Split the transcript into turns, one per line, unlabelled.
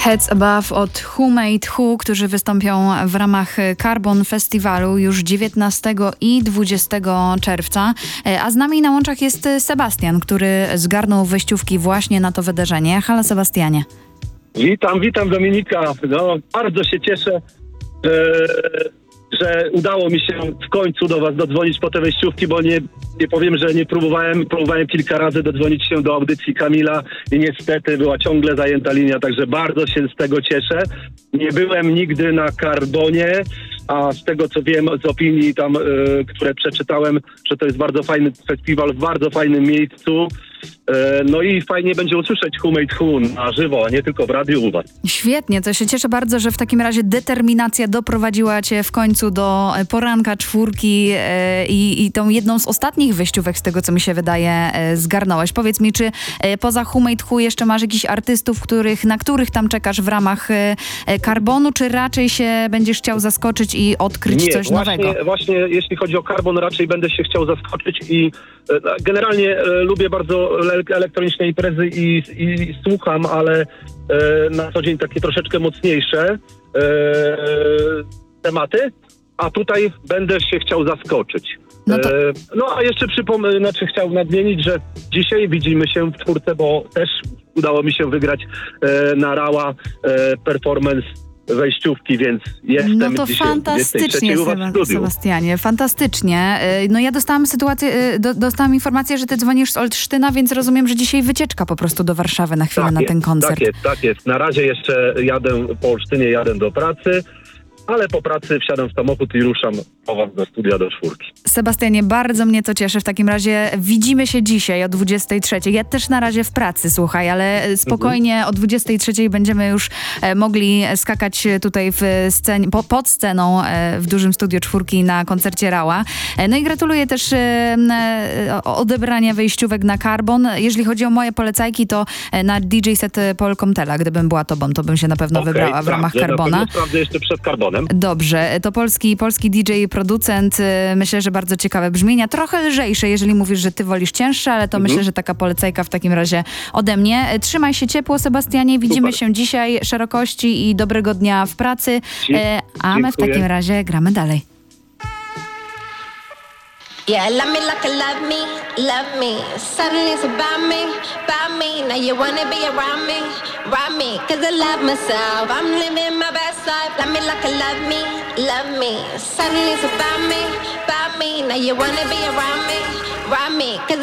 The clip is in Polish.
Heads Above od Who Made Who, którzy wystąpią w ramach Carbon Festiwalu już 19 i 20 czerwca. A z nami na łączach jest Sebastian, który zgarnął wejściówki właśnie na to wydarzenie. Halo Sebastianie.
Witam Dominika. No, bardzo się cieszę, że udało mi się w końcu do was dodzwonić po te wejściówki, bo nie powiem, że nie próbowałem kilka razy dodzwonić się do audycji Kamila i niestety była ciągle zajęta linia, także bardzo się z tego cieszę. Nie byłem nigdy na Carbonie, a z tego co wiem z opinii tam, które przeczytałem, że to jest bardzo fajny festiwal w bardzo fajnym miejscu. No i fajnie będzie usłyszeć Who Made Who na żywo, a nie tylko w radiu u was.
Świetnie, to się cieszę bardzo, że w takim razie determinacja doprowadziła cię w końcu do poranka czwórki i tą jedną z ostatnich wyjściówek, z tego co mi się wydaje, zgarnąłeś. Powiedz mi, czy poza Who Made Who jeszcze masz jakichś artystów, na których tam czekasz w ramach Carbonu, czy raczej się będziesz chciał zaskoczyć i odkryć coś nowego?
Właśnie jeśli chodzi o Carbon, raczej będę się chciał zaskoczyć i generalnie lubię bardzo elektroniczne imprezy i słucham, ale na co dzień takie troszeczkę mocniejsze tematy, a tutaj będę się chciał zaskoczyć. No a jeszcze chciałbym nadmienić, że dzisiaj widzimy się w czwórce, bo też udało mi się wygrać na Rała performance wejściówki, więc jestem
no to
dzisiaj
fantastycznie, Sebastianie, fantastycznie. No ja dostałam informację, że ty dzwonisz z Olsztyna, więc rozumiem, że dzisiaj wycieczka po prostu do Warszawy na chwilę na ten koncert.
Tak jest. Na razie jeszcze po Olsztynie jadę do pracy, ale po pracy wsiadam w samochód i ruszam po was do studia do czwórki.
Sebastianie, bardzo mnie to cieszy. W takim razie widzimy się dzisiaj o 23. Ja też na razie w pracy, słuchaj, ale spokojnie o 23 będziemy już mogli skakać tutaj pod sceną w dużym studiu czwórki na koncercie Rała. No i gratuluję też odebrania wejściówek na Carbon. Jeżeli chodzi o moje polecajki, to na DJ set Paul Comtela, gdybym była tobą, to bym się na pewno wybrała w ramach Carbona.
Sprawdzę jeszcze przed Carbonem.
Dobrze, to polski DJ, producent, myślę, że bardzo ciekawe brzmienia, trochę lżejsze, jeżeli mówisz, że ty wolisz cięższe, ale to myślę, że taka polecajka w takim razie ode mnie. Trzymaj się ciepło, Sebastianie, widzimy się dzisiaj, szerokości i dobrego dnia w pracy, a my w takim razie gramy dalej.
Yeah, love me like you love me. Suddenly it's about me. Now you wanna be around me, cause I love myself. I'm living my best life. Love me like you love me. Suddenly it's about me. Now you wanna be around me, cause